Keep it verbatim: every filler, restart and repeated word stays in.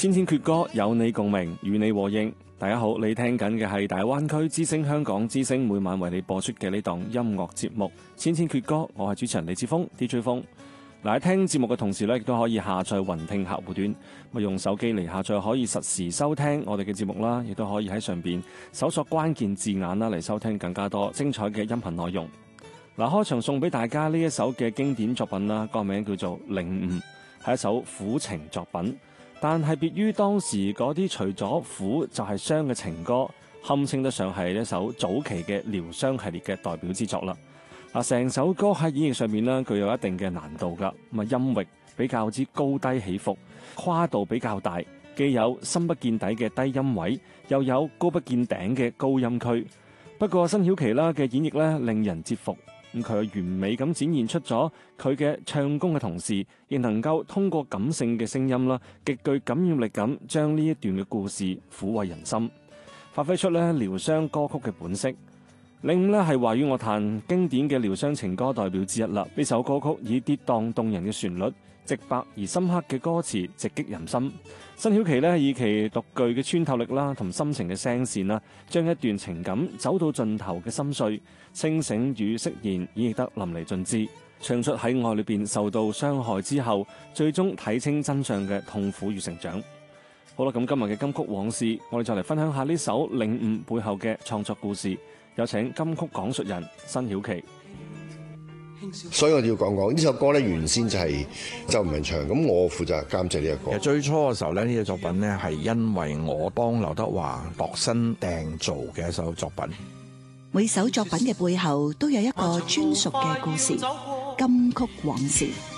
千千闕歌，有你共鳴，與你和應。大家好，你聽緊嘅係大灣區之聲香港之聲每晚為你播出嘅呢檔音樂節目《千千闕歌》，我係主持人李志峰 D J 峰。嗱，喺聽節目嘅同時咧，亦都可以下載雲聽客戶端，咁用手機嚟下載可以實時收聽我哋嘅節目啦，亦都可以喺上邊搜索關鍵字眼啦嚟收聽更加多精彩嘅音頻內容。嗱，開場送俾大家呢一首嘅經典作品啦，歌名叫做《領悟》，係一首苦情作品。但係別於當時嗰啲除咗苦就係傷嘅情歌，堪稱得上係一首早期嘅療傷系列嘅代表之作啦。嗱，成首歌喺演繹上面呢，具有一定嘅難度噶，咁啊音域比較之高低起伏，跨度比較大，既有深不見底嘅低音位，又有高不見頂嘅高音區。不過辛曉琪啦嘅演繹咧令人折服。咁佢完美咁展現出咗佢嘅唱功嘅同時，亦能夠通過感性嘅聲音啦，極具感染力咁將呢一段嘅故事撫慰人心，發揮出咧療傷歌曲嘅本色。領悟咧係華語樂壇經典嘅療傷情歌代表之一啦。呢首歌曲以跌宕動人嘅旋律、直白而深刻嘅歌詞直擊人心。辛曉琪咧以其獨具嘅穿透力啦，同深情嘅聲線啦，將一段情感走到盡頭嘅心碎、清醒與釋然演繹得淋漓盡致，唱出喺愛裏邊受到傷害之後，最終睇清真相嘅痛苦與成長。好啦，咁今日嘅金曲往事，我哋就嚟分享下呢首領悟背後嘅創作故事。有請金曲講述人辛曉琪。 所以我要講講呢首歌咧，原先就係周文唱，咁我負責監製呢一個。 其實最初嘅時候咧，呢個作品咧係因為我幫劉德華度身訂造嘅一首作品。 每首作品嘅背後都有一個專屬嘅故事，金曲往事。